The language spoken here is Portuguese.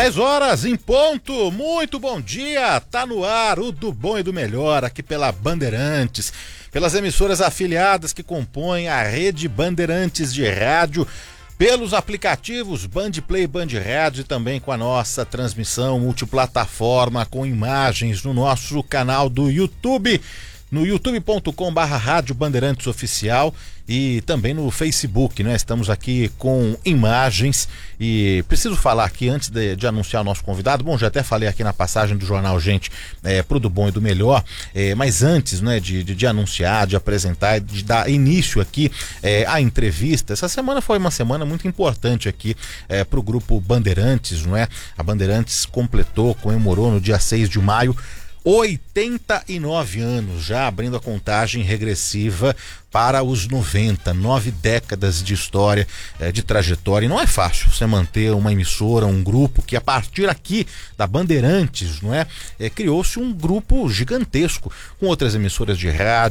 10 horas em ponto, muito bom dia, tá no ar o do bom e do melhor aqui pela Bandeirantes, pelas emissoras afiliadas que compõem a rede Bandeirantes de rádio, pelos aplicativos Band Play, Band Rádio e também com a nossa transmissão multiplataforma com imagens no nosso canal do YouTube, no youtube.com/Rádio Bandeirantes Oficial e também no Facebook, né? Estamos aqui com imagens e preciso falar aqui antes de anunciar o nosso convidado, bom, já até falei aqui na passagem do Jornal Gente pro do bom e do melhor, mas antes, né, de anunciar, de apresentar, de dar início aqui à entrevista, essa semana foi uma semana muito importante aqui pro grupo Bandeirantes, não é? A Bandeirantes comemorou no dia 6 de maio 89 anos, já abrindo a contagem regressiva para os 90, 9 décadas de história, de trajetória. E não é fácil você manter uma emissora, um grupo que a partir aqui da Bandeirantes, não é? Criou-se um grupo gigantesco com outras emissoras de rádio,